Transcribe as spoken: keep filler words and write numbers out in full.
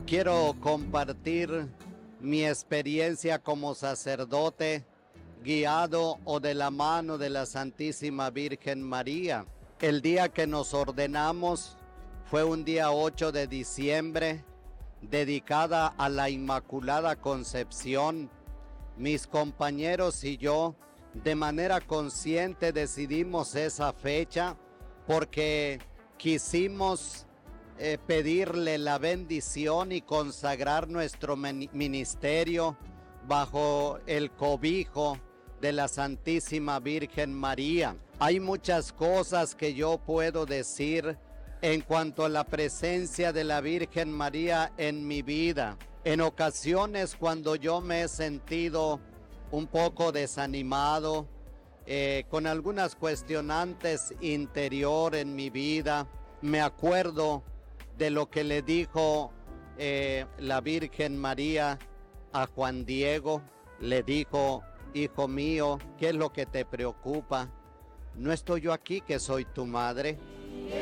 quiero compartir mi experiencia como sacerdote, guiado o de la mano de la Santísima Virgen María. El día que nos ordenamos fue un día ocho de diciembre, dedicada a la Inmaculada Concepción. Mis compañeros y yo, de manera consciente, decidimos esa fecha porque quisimos eh, pedirle la bendición y consagrar nuestro ministerio bajo el cobijo de la Santísima Virgen María. Hay muchas cosas que yo puedo decir en cuanto a la presencia de la Virgen María en mi vida. En ocasiones, cuando yo me he sentido un poco desanimado, eh, con algunas cuestionantes interior en mi vida, me acuerdo de lo que le dijo eh, la Virgen María a Juan Diego. Le dijo: hijo mío, ¿qué es lo que te preocupa? ¿No estoy yo aquí, que soy tu madre?